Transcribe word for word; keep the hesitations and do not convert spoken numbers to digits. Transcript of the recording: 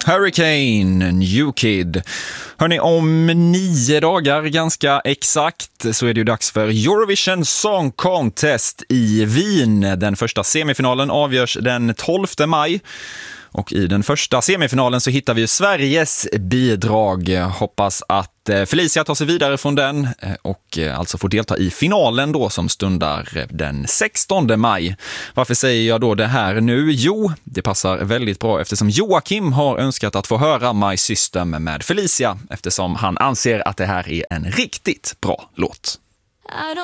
Hurricane, New Kid. Hörrni, om nio dagar ganska exakt så är det ju dags för Eurovision Song Contest i Wien. Den första semifinalen avgörs den tolfte maj. Och i den första semifinalen så hittar vi ju Sveriges bidrag. Hoppas att Felicia tar sig vidare från den och alltså får delta i finalen då som stundar den sextonde maj. Varför säger jag då det här nu? Jo, det passar väldigt bra eftersom Joakim har önskat att få höra My System med Felicia eftersom han anser att det här är en riktigt bra låt.